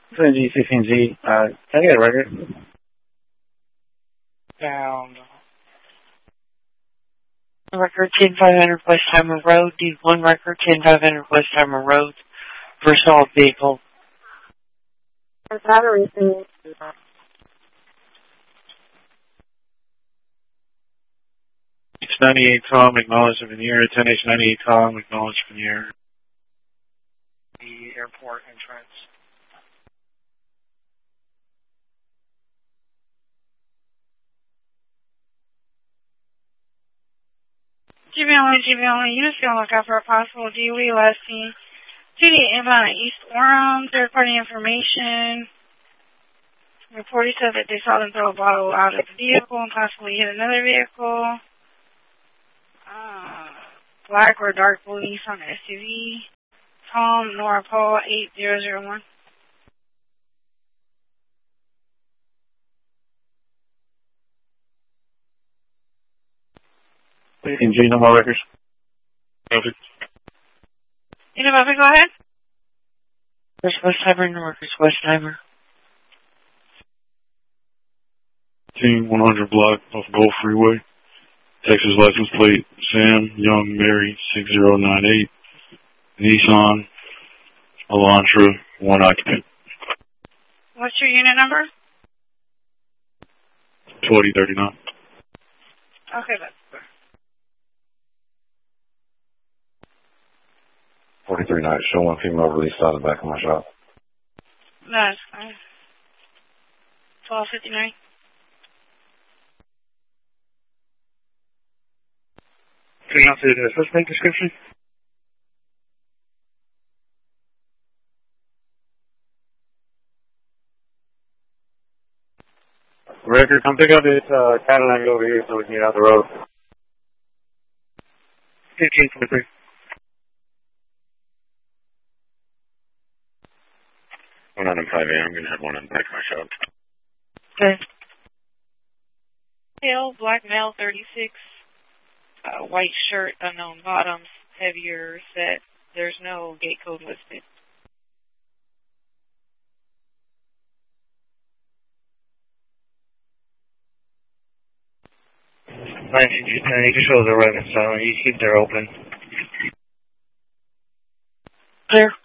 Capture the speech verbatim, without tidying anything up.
G sixteen G, uh, can I get a record? Down. Record ten five hundred Westheimer Road, D one record ten five hundred Westheimer Road, for assault vehicle. Battery, please. H ninety-eight Tom, acknowledge Veneer, ten H ninety-eight Tom, acknowledge Veneer. The airport entrance. G B only, G B only, units be on lookout for a possible D W I last seen. two D inbound at East Orem, third party information. Reporter said that they saw them throw a bottle out of the vehicle and possibly hit another vehicle. Uh, black or dark blue Nissan S U V. Tom, Nora Paul, eight zero zero one. In G, no more records. Perfect. You know, Bobby, go ahead. There's Westheimer, Norris Westheimer. Team one hundred block off Gulf Freeway. Texas license plate Sam Young Mary six zero nine eight. Nissan Elantra, one occupant. What's your unit number? twenty thirty-nine. Okay, that's good. forty-three night, show one female released out of the back of my shop. That's fine. twelve fifty-nine. Can you answer the suspect description? Record, come pick up this uh, Cadillac over here so we can get out the road. fifteen twenty-three. One on five A, I'm going to have one on the back of my shop. Okay. Hill, black male, thirty-six. Uh, white shirt, unknown bottoms, heavier set. There's no gate code listed. nineteen, you can show the right side. You keep there open. Clear.